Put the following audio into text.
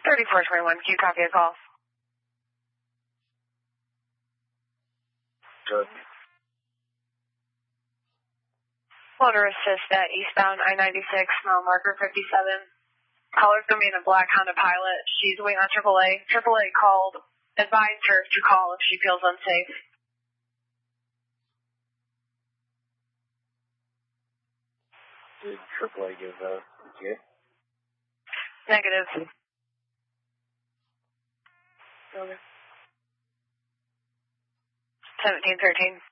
3421, can you copy a call? Good. Motor assist at eastbound I-96, mile marker 57. Caller's going to be in a black Honda Pilot. She's waiting on AAA. AAA called, advised her to call if she feels unsafe. Did AAA give ETA? Negative. Okay. 1713.